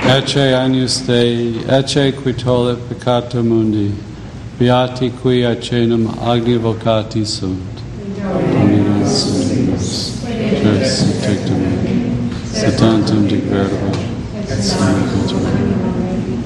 Ecce agnus Dei, ecce qui tollit peccata mundi, beati qui acenum agni vocati sunt. Dominus Dominus, Tes tectum, setantum de verbum, et